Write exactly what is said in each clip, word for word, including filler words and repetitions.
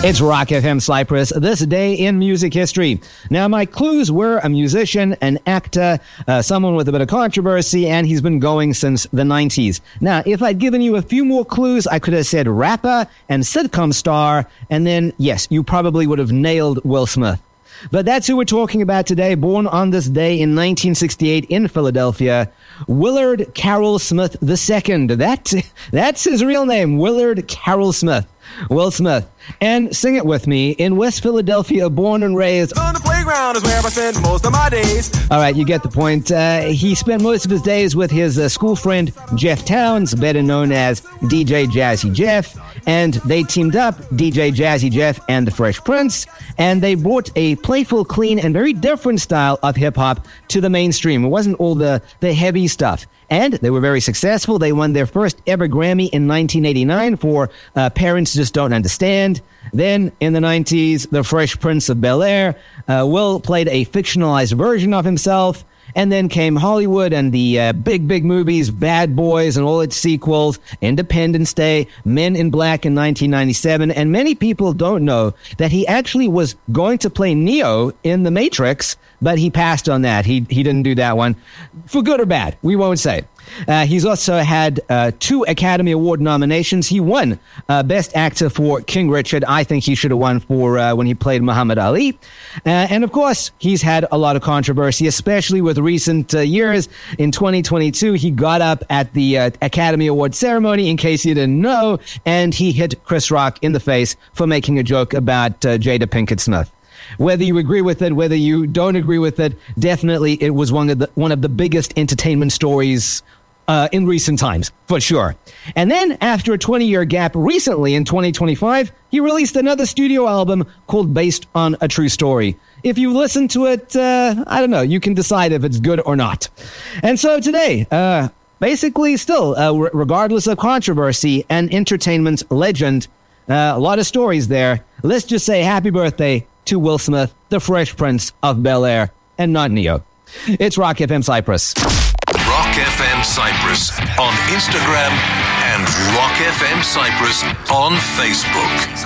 It's Rock F M Cyprus, this day in music history. Now, my clues were a musician, an actor, uh, someone with a bit of controversy, and he's been going since the nineties. Now, if I'd given you a few more clues, I could have said rapper and sitcom star, and then, yes, you probably would have nailed Will Smith. But that's who we're talking about today, born on this day in nineteen sixty-eight in Philadelphia, Willard Carroll Smith the Second. That, that's his real name, Willard Carroll Smith. Will Smith. And sing it with me. In West Philadelphia, born and raised. On the playground is where I spend most of my days. All right, you get the point. Uh, he spent most of his days with his uh, school friend, Jeff Towns, better known as D J Jazzy Jeff. And they teamed up, D J Jazzy Jeff and the Fresh Prince. And they brought a playful, clean, and very different style of hip-hop to the mainstream. It wasn't all the, the heavy stuff. And they were very successful. They won their first ever Grammy in nineteen eighty-nine for uh, Parents Just Don't Understand. Then, in the nineties, The Fresh Prince of Bel-Air. Uh, Will played a fictionalized version of himself. And then came Hollywood and the uh, big, big movies, Bad Boys and all its sequels, Independence Day, Men in Black in nineteen ninety-seven. And many people don't know that he actually was going to play Neo in The Matrix, but he passed on that. He he didn't do that one. For good or bad, we won't say. Uh, he's also had uh, two Academy Award nominations. He won uh, Best Actor for King Richard. I think he should have won for uh, when he played Muhammad Ali. Uh, and of course, he's had a lot of controversy, especially with recent uh, years. In twenty twenty-two, he got up at the uh, Academy Award ceremony, in case you didn't know, and he hit Chris Rock in the face for making a joke about uh, Jada Pinkett Smith. Whether you agree with it, whether you don't agree with it, definitely it was one of the one of the biggest entertainment stories uh, in recent times, for sure. And then, after a twenty-year gap, recently in twenty twenty-five, he released another studio album called Based on a True Story. If you listen to it, uh, I don't know, you can decide if it's good or not. And so today, uh, basically still, uh, r- regardless of controversy, an entertainment legend, uh, a lot of stories there. Let's just say happy birthday to Will Smith, the Fresh Prince of Bel-Air, and not Neo. It's Rock F M Cyprus. Rock F M Cyprus on Instagram and Rock F M Cyprus on Facebook.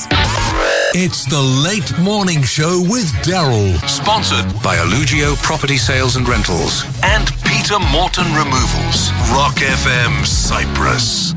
It's the Late Morning Show with Daryl. Sponsored by Allugio Property Sales and Rentals and Peter Morton Removals. Rock F M Cyprus.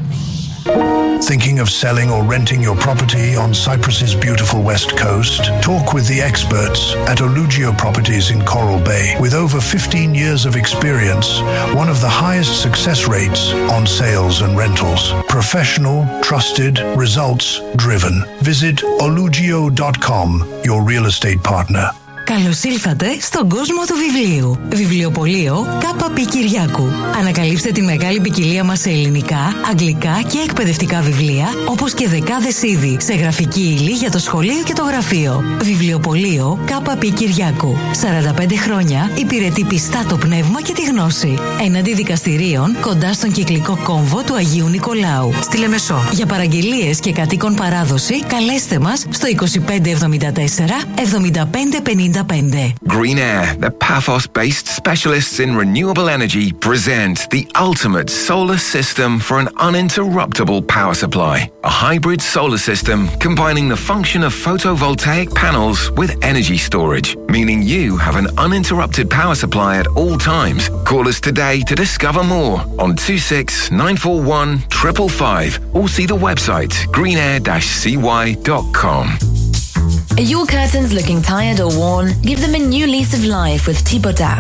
Thinking of selling or renting your property on Cyprus's beautiful west coast? Talk with the experts at Allugio Properties in Coral Bay. With over fifteen years of experience, one of the highest success rates on sales and rentals. Professional, trusted, results driven. Visit allugio dot com, your real estate partner. Καλώς ήλθατε στον κόσμο του βιβλίου. Βιβλιοπωλείο Κάπα-Πι Κυριάκου. Ανακαλύψτε τη μεγάλη ποικιλία μας σε ελληνικά, αγγλικά και εκπαιδευτικά βιβλία, όπως και δεκάδες είδη σε γραφική ύλη για το σχολείο και το γραφείο. Βιβλιοπωλείο Κάπα-Πι Κυριάκου. σαράντα πέντε χρόνια υπηρετεί πιστά το πνεύμα και τη γνώση. Έναντι δικαστηρίων κοντά στον κυκλικό κόμβο του Αγίου Νικολάου. Στη Λεμεσό. Για παραγγελίες και κατοίκων παράδοση, καλέστε μας στο είκοσι πέντε εβδομήντα τέσσερα εβδομήντα πέντε πενήντα. Green Air, the Paphos-based specialists in renewable energy, present the ultimate solar system for an uninterruptible power supply. A hybrid solar system combining the function of photovoltaic panels with energy storage, meaning you have an uninterrupted power supply at all times. Call us today to discover more on two six nine four one five five five or see the website green air dash c y dot com. Are your curtains looking tired or worn? Give them a new lease of life with Tipota.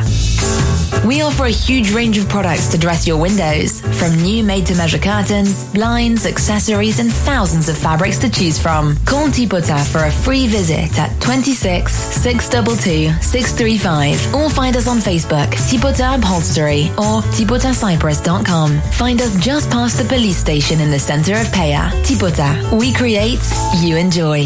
We offer a huge range of products to dress your windows, from new made-to-measure curtains, blinds, accessories, and thousands of fabrics to choose from. Call Tipota for a free visit at twenty-six six two two six three five or find us on Facebook, Tipota Upholstery or tipota cyprus dot com. Find us just past the police station in the center of Paya. Tipota. We create, you enjoy.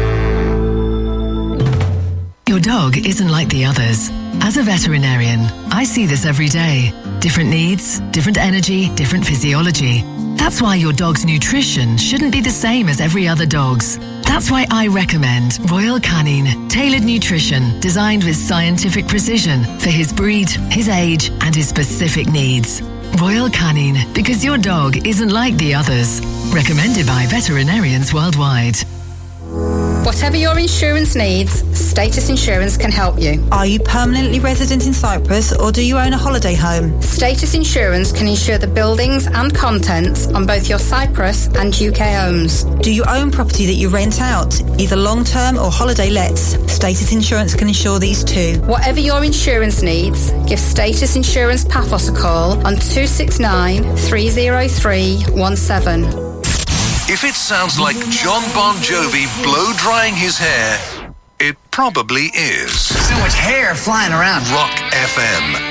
Your dog isn't like the others. As a veterinarian, I see this every day. Different needs, different energy, different physiology. That's why your dog's nutrition shouldn't be the same as every other dog's. That's why I recommend Royal Canin Tailored Nutrition, designed with scientific precision for his breed, his age, and his specific needs. Royal Canin, because your dog isn't like the others. Recommended by veterinarians worldwide. Whatever your insurance needs, Status Insurance can help you. Are you permanently resident in Cyprus or do you own a holiday home? Status Insurance can insure the buildings and contents on both your Cyprus and U K homes. Do you own property that you rent out, either long-term or holiday lets? Status Insurance can insure these too. Whatever your insurance needs, give Status Insurance Paphos a call on two six nine, three oh three, one seven. If it sounds like John Bon Jovi blow-drying his hair, it probably is. So much hair flying around. Rock F M.